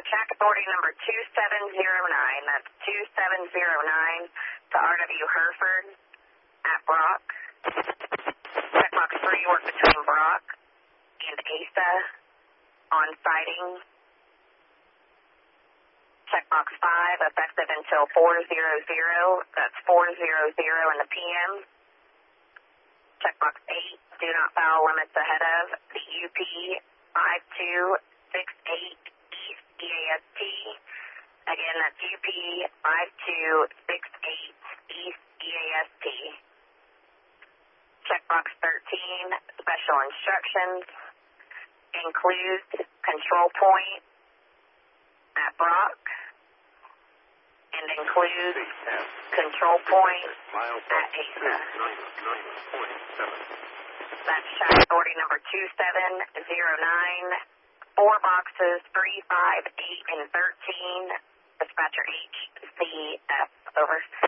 track authority number 2709. That's 2709 to RW Hereford at Brock. Checkbox 3, work between Brock and ASA on sighting. Checkbox 5, effective until 400. That's 400 in the PM. Checkbox 8, do not foul limits ahead of the UP 5268 East EAST. Again, that's UP 5268 East EAST. Checkbox 13, special instructions, includes control point at Brock and includes control point at ASA. That's track authority number 2709. 4 boxes, 3, 5, 8, and 13. Dispatcher HCF. Over.